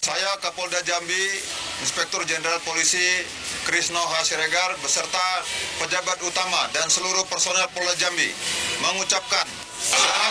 Saya Kapolda Jambi, Inspektur Jenderal Polisi Krisno H. Siregar beserta pejabat utama dan seluruh personel Polda Jambi mengucapkan